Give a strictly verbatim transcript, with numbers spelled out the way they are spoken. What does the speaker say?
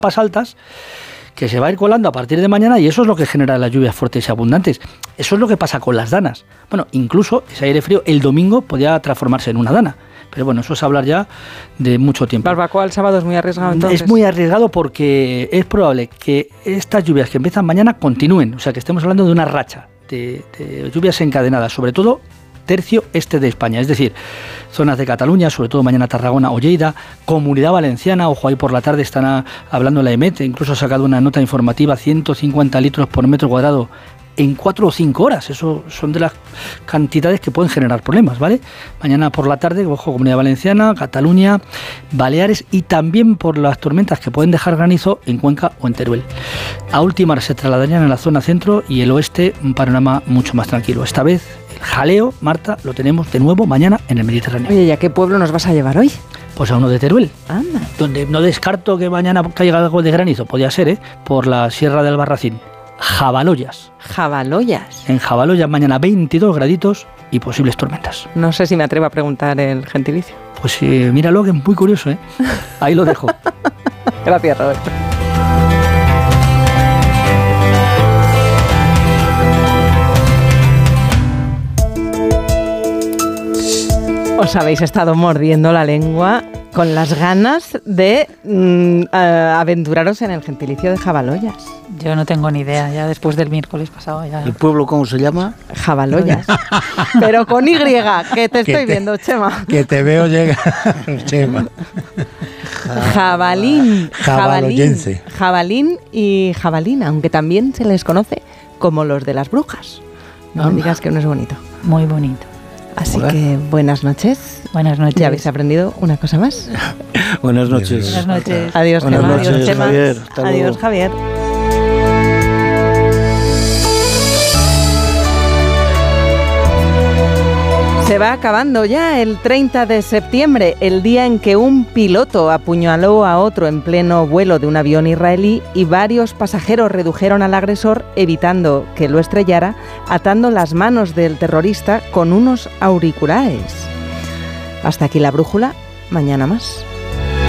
capas altas que se va a ir colando a partir de mañana y eso es lo que genera las lluvias fuertes y abundantes. Eso es lo que pasa con las danas. Bueno, incluso ese aire frío el domingo podía transformarse en una dana. Pero bueno, eso es hablar ya de mucho tiempo. Barbacoa el sábado es muy arriesgado entonces. Es muy arriesgado porque es probable que estas lluvias que empiezan mañana continúen. O sea, que estemos hablando de una racha de, de lluvias encadenadas, sobre todo tercio este de España, es decir, zonas de Cataluña, sobre todo mañana Tarragona o Lleida, Comunidad Valenciana, ojo, ahí por la tarde están a, hablando la EMET, incluso ha sacado una nota informativa, ciento cincuenta litros por metro cuadrado en cuatro o cinco horas, eso son de las cantidades que pueden generar problemas, ¿vale? Mañana por la tarde, ojo, Comunidad Valenciana, Cataluña, Baleares y también por las tormentas que pueden dejar granizo en Cuenca o en Teruel. A última hora se trasladarían a la zona centro y el oeste, un panorama mucho más tranquilo. Esta vez el jaleo, Marta, lo tenemos de nuevo mañana en el Mediterráneo. Oye, ¿y a qué pueblo nos vas a llevar hoy? Pues a uno de Teruel, Anda. Donde no descarto que mañana caiga algo de granizo, podía ser, ¿eh? Por la Sierra del Albarracín. Jabaloyas. Jabaloyas. En Jabaloyas mañana veintidós graditos y posibles tormentas. No sé si me atrevo a preguntar el gentilicio. Pues eh, míralo, que es muy curioso, ¿eh? Ahí lo dejo. Gracias, Roberto. Os habéis estado mordiendo la lengua con las ganas de mm, uh, aventuraros en el gentilicio de Jabaloyas. Yo no tengo ni idea, ya después del miércoles pasado ya... ¿El pueblo cómo se llama? Jabaloyas. Pero con Y, que te estoy te, viendo, Chema. Que te veo llegar, Chema. Jabalín. Jabalín. Jabalín. Jabalín y jabalina, aunque también se les conoce como los de las brujas. No me digas que no es bonito. Muy bonito. Así Hola. que buenas noches. Buenas noches. ¿Ya habéis aprendido una cosa más? Buenas noches. Buenas noches. Adiós, Buenas Chema. noches, Adiós, Chema. Javier. Hasta Adiós, luego. Javier. Se va acabando ya el treinta de septiembre, el día en que un piloto apuñaló a otro en pleno vuelo de un avión israelí y varios pasajeros redujeron al agresor evitando que lo estrellara, atando las manos del terrorista con unos auriculares. Hasta aquí la brújula, mañana más.